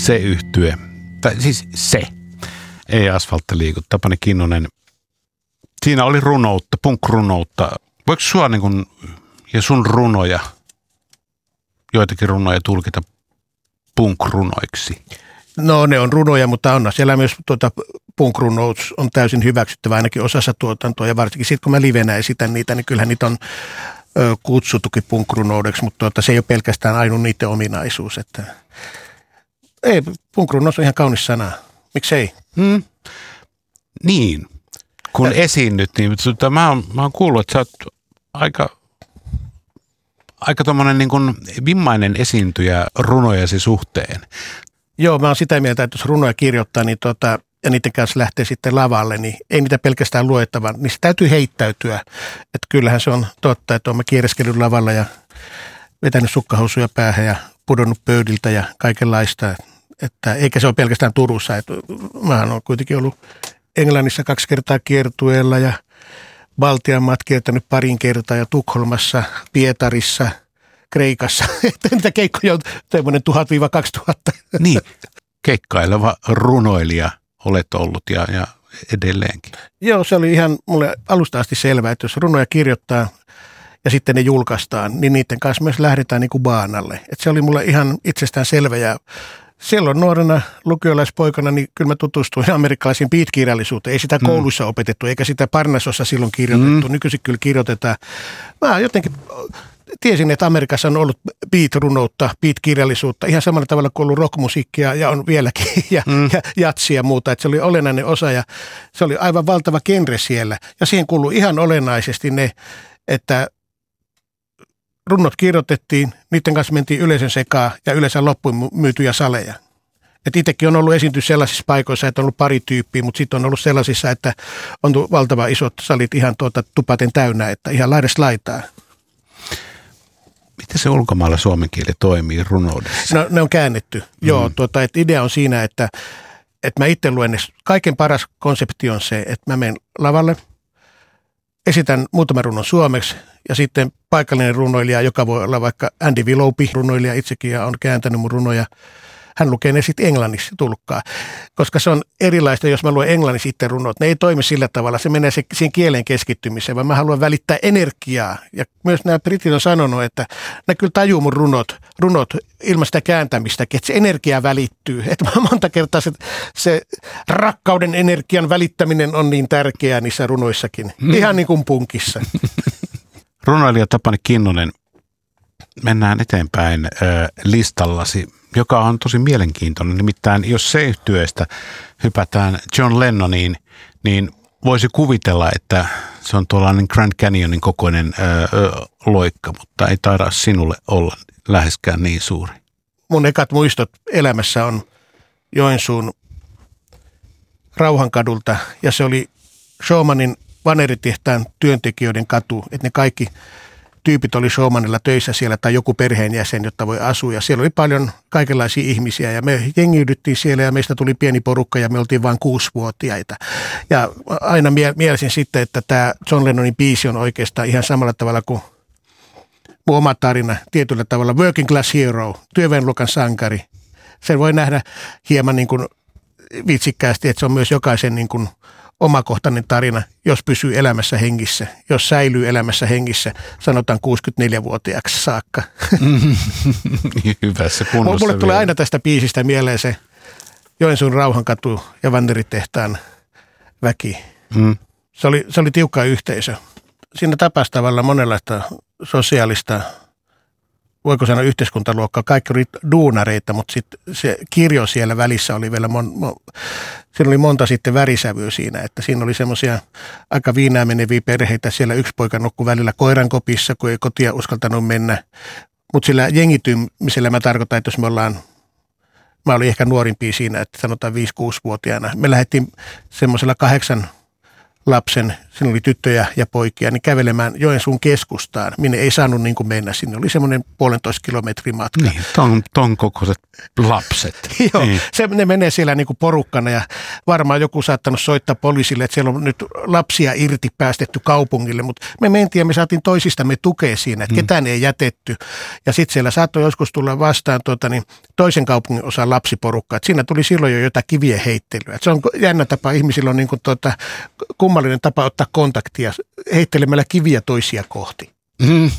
Se yhtye, tai siis se, ei Asfaltti liiku, Tapani Kinnunen. Siinä oli runoutta, punk-runoutta. Voiko sua niin kun, ja sun runoja, joitakin runoja tulkita punk-runoiksi? No ne on runoja, mutta on siellä myös punk-runous on täysin hyväksyttävä ainakin osassa tuotantoa. Ja varsinkin sitten kun mä livenä esitän niitä, niin kyllähän niitä on kutsutukin punk-runoudeksi, mutta se ei ole pelkästään ainut niiden ominaisuus. Että ei, punk-runous on ihan kaunis sana. Miksei? Niin. Kun esiinnyt, niin mä oon kuullut, että sä oot aika tommonen niin kuin vimmainen esiintyjä runojasi suhteen. Joo, mä oon sitä mieltä, että jos runoja kirjoittaa niin ja niiden kanssa lähtee sitten lavalle, niin ei niitä pelkästään luettava, niin se täytyy heittäytyä. Että kyllähän se on totta, että olen kierreskellyt lavalla ja vetänyt sukkahousuja päähän ja pudonnut pöydiltä ja kaikenlaista. Että eikä se ole pelkästään Turussa. Että mähän olen kuitenkin ollut Englannissa 2 kertaa kiertueella ja Baltian maat kiertänyt parin kertaa ja Tukholmassa, Pietarissa, Kreikassa. Että niitä keikkoja on semmoinen 1000-2000. Niin, keikkaileva runoilija olet ollut ja edelleenkin. Joo, se oli ihan mulle alusta asti selvää, että jos runoja kirjoittaa ja sitten ne julkaistaan, niin niiden kanssa myös lähdetään niin kuin baanalle. Että se oli mulle ihan itsestään selvä ja silloin nuorena lukiolaispoikana, niin kyllä mä tutustuin amerikkalaisiin beat-kirjallisuuteen. Ei sitä koulussa opetettu, eikä sitä Parnasossa silloin kirjoitettu. Nykyisin kyllä kirjoitetaan. Mä jotenkin tiesin, että Amerikassa on ollut beat-runoutta, beat-kirjallisuutta ihan samalla tavalla kuin ollut rockmusiikkia ja on vieläkin ja jatsia ja muuta. Että se oli olennainen osa ja se oli aivan valtava genre siellä. Ja siihen kuului ihan olennaisesti ne, että runnot kirjoitettiin, niiden kanssa mentiin yleisön sekaan ja yleensä loppuun myytyjä saleja. Et itsekin on ollut esiintynyt sellaisissa paikoissa, että on ollut pari tyyppiä, mutta sitten on ollut sellaisissa, että on valtava isot salit ihan tupaten täynnä, että ihan laidasta laitaa. Miten se ulkomailla suomen kieli toimii runoudessa? No, ne on käännetty. Joo, että idea on siinä, että mä itse luen, kaiken paras konsepti on se, että mä menen lavalle, esitän muutaman runon suomeksi ja sitten paikallinen runoilija, joka voi olla vaikka Andy Willoughby, runoilija itsekin ja on kääntänyt mun runoja. Hän lukee ne sitten englanniksi tulkkaa, koska se on erilaista, jos mä luen englanniksi itse runot. Ne ei toimi sillä tavalla, se menee siihen kielen keskittymiseen, vaan mä haluan välittää energiaa. Ja myös nämä britit on sanonut, että ne kyllä tajuu mun runot ilman sitä kääntämistä, että se energia välittyy. Että monta kertaa se rakkauden energian välittäminen on niin tärkeää niissä runoissakin, ihan niin kuin punkissa. Runoilija Tapani Kinnunen, mennään eteenpäin listallasi, joka on tosi mielenkiintoinen. Nimittäin jos C-yhtyeestä hypätään John Lennoniin, niin voisi kuvitella, että se on tuollainen Grand Canyonin kokoinen loikka, mutta ei taida sinulle olla läheskään niin suuri. Mun ekat muistot elämässä on Joensuun Rauhankadulta ja se oli Showmanin vaneritehtaan työntekijöiden katu, että ne kaikki tyypit oli Showmanilla töissä siellä tai joku perheenjäsen, jotta voi asua. Ja siellä oli paljon kaikenlaisia ihmisiä ja me jengiydyttiin siellä ja meistä tuli pieni porukka ja me oltiin vain 6-vuotiaita. Ja aina mielisin sitten, että tämä John Lennonin biisi on oikeastaan ihan samalla tavalla kuin mun oma tarina, tietyllä tavalla working class hero, työväenluokan sankari. Sen voi nähdä hieman niin kuin vitsikkäästi, että se on myös jokaisen niin kuin omakohtainen tarina, jos pysyy elämässä hengissä, jos säilyy elämässä hengissä, sanotaan 64-vuotiaaksi saakka. Hyvässä kunnossa. Mulle tulee aina tästä biisistä mieleen se Joensuun Rauhankatu ja Vanneritehtaan väki. Se oli tiukka yhteisö. Siinä tapasi tavallaan monenlaista sosiaalista, voiko sanoa yhteiskuntaluokkaa, kaikki oli duunareita, mutta sitten se kirjo siellä välissä oli vielä, siinä oli monta sitten värisävyä siinä, että siinä oli semmoisia aika viinää meneviä perheitä, siellä yksi poika nukkui välillä koiran kopissa, kun ei kotia uskaltanut mennä, mutta sillä jengitymisellä mä tarkoitan, että jos mä olin ehkä nuorimpia siinä, että sanotaan 5-6-vuotiaana, me lähdettiin semmoisella 8 lapsen, siinä oli tyttöjä ja poikia, niin kävelemään Joensuun keskustaan, minne ei saanut niin kuin mennä. Sinne oli semmoinen 1,5 kilometrin matka. Niin, ton kokoiset lapset. Joo, niin. ne menee siellä niin kuin porukkana ja varmaan joku saattanut soittaa poliisille, että siellä on nyt lapsia irti päästetty kaupungille, mutta me mentiin ja me saatiin toisistamme tukea siinä, että ketään ei jätetty. Ja sitten siellä saattoi joskus tulla vastaan toisen kaupungin osan lapsiporukka, että siinä tuli silloin jo jotain kivien heittelyä. Et se on jännä tapa, ihmisillä on niin kuin kummallinen tapa ottaa kontaktia heittelemällä kiviä toisia kohti.